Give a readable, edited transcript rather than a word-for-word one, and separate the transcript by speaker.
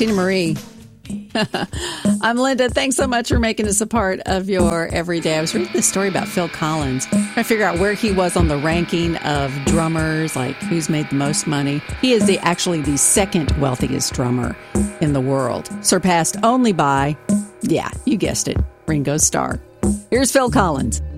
Speaker 1: Tina Marie. I'm Linda. Thanks so much for making this a part of your everyday. I was reading this story about Phil Collins. Trying to figure out where he was on the ranking of drummers, like who's made the most money. He is actually the second wealthiest drummer in the world, surpassed only by, yeah, you guessed it, Ringo Starr. Here's Phil Collins.